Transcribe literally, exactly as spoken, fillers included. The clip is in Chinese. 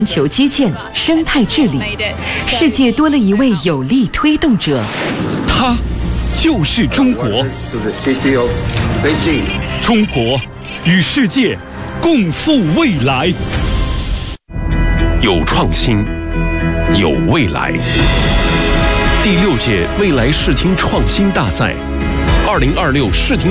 全球基建、生态治理，世界多了一位有力推动者。 他就是中国。中国与世界共赴未来。 有创新，有未来。第六届未来视听创新大赛，二零二六视听。